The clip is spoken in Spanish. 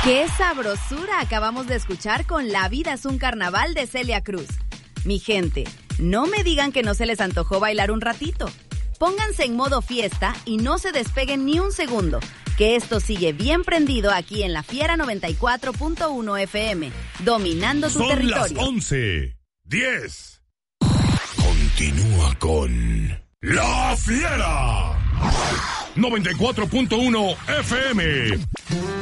¡Qué sabrosura! Acabamos de escuchar con La vida es un carnaval de Celia Cruz. Mi gente, no me digan que no se les antojó bailar un ratito. Pónganse en modo fiesta y no se despeguen ni un segundo, que esto sigue bien prendido aquí en La Fiera 94.1 FM, dominando tu territorio. Son las 11:10. Continúa con La Fiera 94.1 FM.